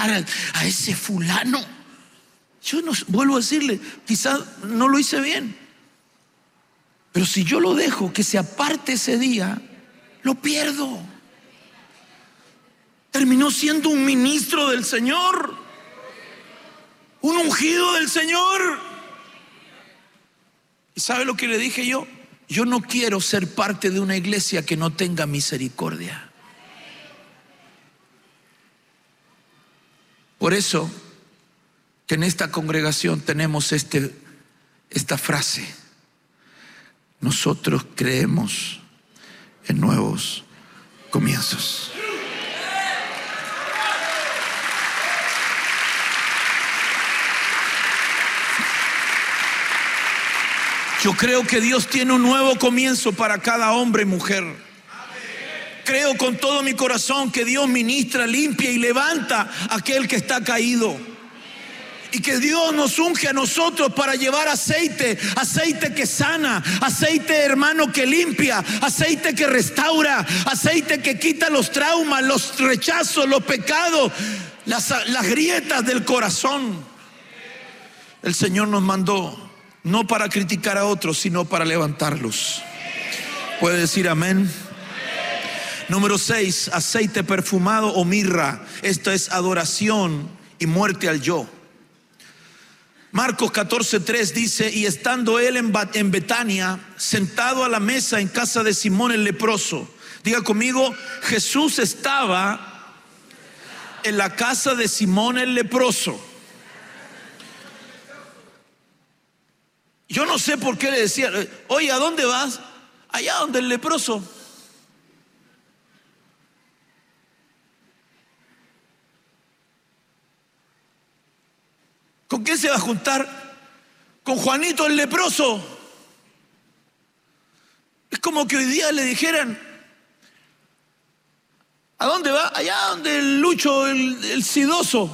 a ese fulano. Yo no vuelvo a decirle, quizás no lo hice bien, pero si yo lo dejo que se aparte ese día, lo pierdo. Terminó siendo un ministro del Señor, un ungido del Señor. ¿Y sabe lo que le dije yo? Yo no quiero ser parte de una iglesia que no tenga misericordia. Por eso que en esta congregación tenemos esta frase: nosotros creemos en nuevos comienzos. Yo creo que Dios tiene un nuevo comienzo para cada hombre y mujer. Creo con todo mi corazón que Dios ministra, limpia y levanta a aquel que está caído. Y que Dios nos unge a nosotros para llevar aceite que sana, aceite, hermano, que limpia, aceite que restaura, aceite que quita los traumas, los rechazos, los pecados, las grietas del corazón. El Señor nos mandó no para criticar a otros, sino para levantarlos. ¿Puede decir amén? Número 6, aceite perfumado o mirra. Esto es adoración y muerte al yo. Marcos 14:3 dice: y estando él en Betania, sentado a la mesa en casa de Simón el leproso. Diga conmigo: Jesús estaba en la casa de Simón el leproso. Yo no sé por qué le decía: oye, ¿a dónde vas? Allá donde el leproso. ¿Con quién se va a juntar? Con Juanito el leproso. Es como que hoy día le dijeran: ¿a dónde va? Allá donde el Lucho, el sidoso.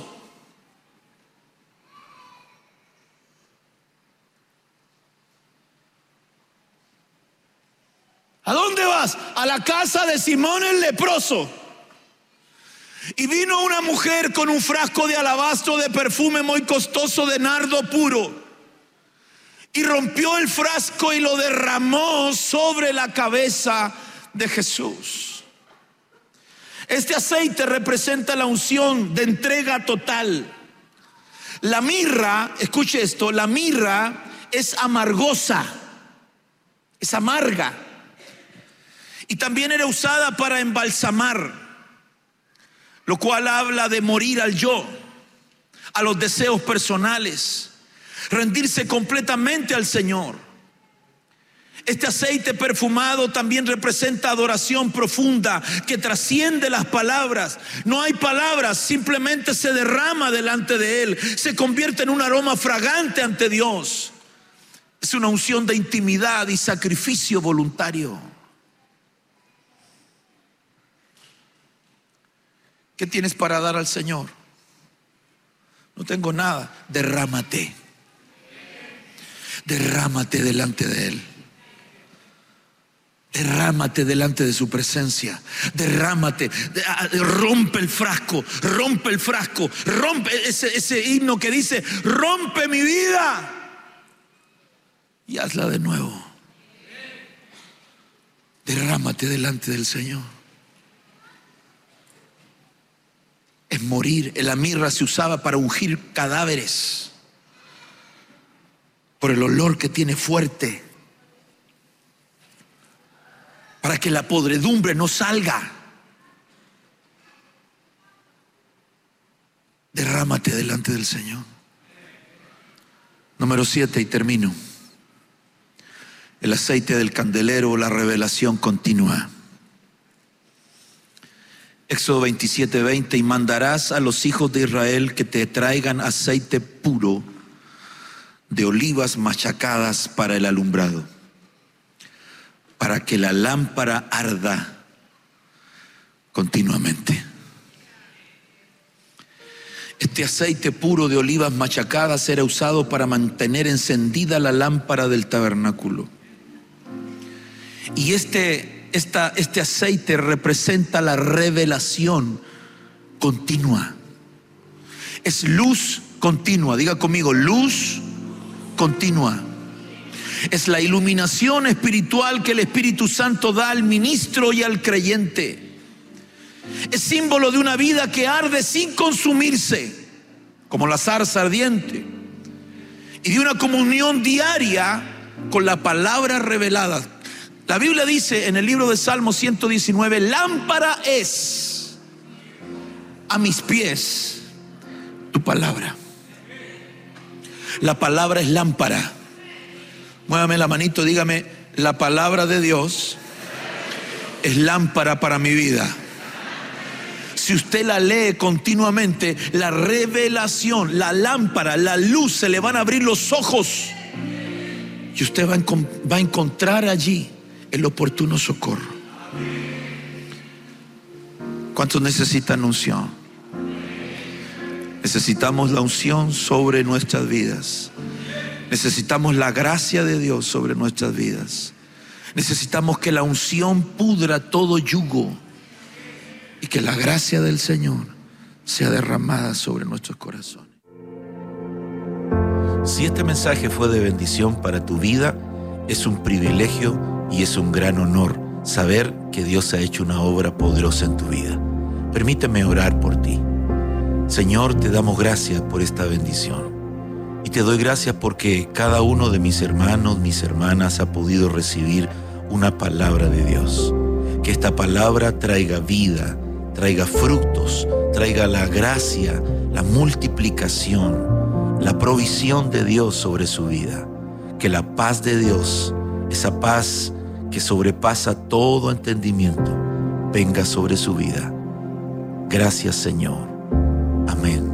¿A dónde vas? A la casa de Simón el leproso. Y vino una mujer con un frasco de alabastro de perfume muy costoso de nardo puro, y rompió el frasco y lo derramó sobre la cabeza de Jesús. Este aceite representa la unción de entrega total. La mirra, escuche esto, la mirra es amargosa, es amarga. Y también era usada para embalsamar, lo cual habla de morir al yo, a los deseos personales, rendirse completamente al Señor. Este aceite perfumado también representa adoración profunda que trasciende las palabras. No hay palabras, simplemente se derrama delante de Él, se convierte en un aroma fragante ante Dios. Es una unción de intimidad y sacrificio voluntario. ¿Qué tienes para dar al Señor? No tengo nada. Derrámate. Derrámate delante de Él. Derrámate delante de su presencia. Derrámate. Rompe el frasco. Rompe el frasco. Rompe ese himno que dice: rompe mi vida y hazla de nuevo. Derrámate delante del Señor. Es morir. La mirra se usaba para ungir cadáveres por el olor que tiene fuerte, para que la podredumbre no salga. Derrámate delante del Señor. Número 7, y termino. El aceite del candelero, la revelación continua. Éxodo 27:20: y mandarás a los hijos de Israel que te traigan aceite puro de olivas machacadas para el alumbrado, para que la lámpara arda continuamente. Este aceite puro de olivas machacadas era usado para mantener encendida la lámpara del tabernáculo. Y este aceite representa la revelación continua. es luz continua. Diga conmigo, luz continua. Es la iluminación espiritual que el Espíritu Santo da al ministro y al creyente. Es símbolo de una vida que arde sin consumirse, como la zarza ardiente, y de una comunión diaria con la palabra revelada. La Biblia dice en el libro de Salmos 119, lámpara es a mis pies tu palabra. La palabra es lámpara. Muévame la manito, dígame, la palabra de Dios es lámpara para mi vida. Si usted la lee continuamente, la revelación, la lámpara, la luz, se le van a abrir los ojos y usted va a encontrar allí el oportuno socorro. ¿Cuántos necesitan unción? Necesitamos la unción sobre nuestras vidas. Necesitamos la gracia de Dios sobre nuestras vidas. Necesitamos que la unción pudra todo yugo y que la gracia del Señor sea derramada sobre nuestros corazones. Si este mensaje fue de bendición para tu vida, es un privilegio y es un gran honor saber que Dios ha hecho una obra poderosa en tu vida. Permíteme orar por ti. Señor, te damos gracias por esta bendición. Y te doy gracias porque cada uno de mis hermanos, mis hermanas ha podido recibir una palabra de Dios. Que esta palabra traiga vida, traiga frutos, traiga la gracia, la multiplicación, la provisión de Dios sobre su vida. Que la paz de Dios, esa paz que sobrepasa todo entendimiento, venga sobre su vida. Gracias, Señor. Amén.